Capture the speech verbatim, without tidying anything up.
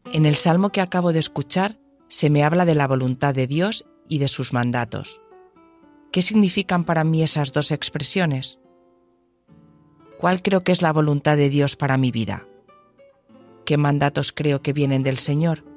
En el salmo que acabo de escuchar se me habla de la voluntad de Dios y de sus mandatos. ¿Qué significan para mí esas dos expresiones? ¿Cuál creo que es la voluntad de Dios para mi vida? ¿Qué mandatos creo que vienen del Señor?